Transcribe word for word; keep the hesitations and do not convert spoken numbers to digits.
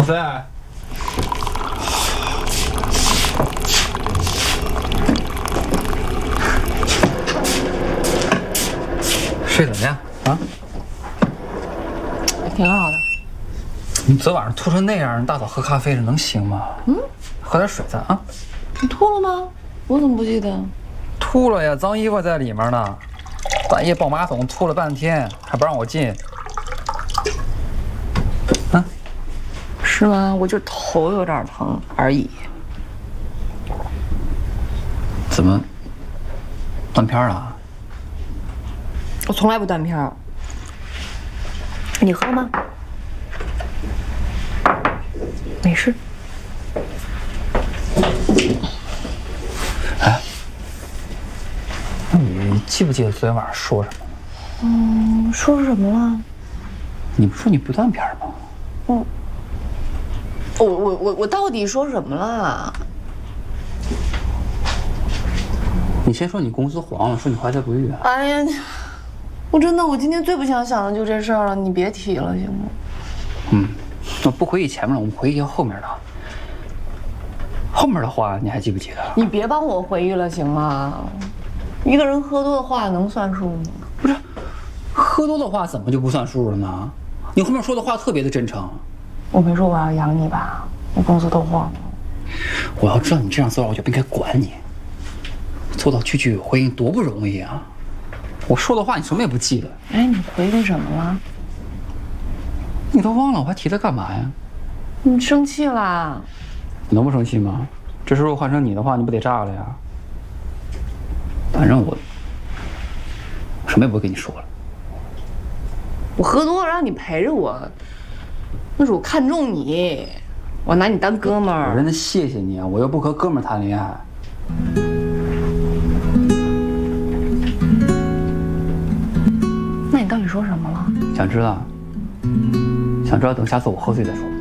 思。睡怎么样啊？ 挺好的。 你昨晚上吐成那样，大早喝咖啡了，能行吗？嗯，喝点水再啊。 你吐了吗？我怎么不记得？ 吐了呀，脏衣服在里面呢。半夜抱马桶吐了半天，还不让我进。啊？ 是吗？我就头有点疼而已。 怎么断片了？ 我从来不断片儿。你喝吗？没事。 哎，那你记不记得昨天晚上说什么？ 嗯，说什么了？ 你不说你不断片吗？ 嗯。我我我我到底说什么了？ 你先说你公司黄了，说你怀才不遇啊。 哎呀，我真的，我今天最不想想的就这事儿了，你别提了，行吗？ 嗯，那不回忆前面了，我们回忆一下后面的。后面的话你还记不记得？ 你别帮我回忆了，行吗？一个人喝多的话能算数吗？ 不是，喝多的话怎么就不算数了呢？你后面说的话特别的真诚。 我没说我要养你吧？我公司都黄了。 我要知道你这样做，我就不应该管你。做到句句回应多不容易啊！我说的话你什么也不记得。 哎，你回忆什么了？ 你都忘了，我还提它干嘛呀？ 你生气啦？ 你能不生气吗？这时候换成你的话，你不得炸了呀？反正我什么也不会跟你说了。 我喝多了让你陪着我，那是我看中你，我拿你当哥们儿。 我真的谢谢你啊！我又不和哥们儿谈恋爱。 那你到底说什么了？ 想知道？想知道？等下次我喝醉再说。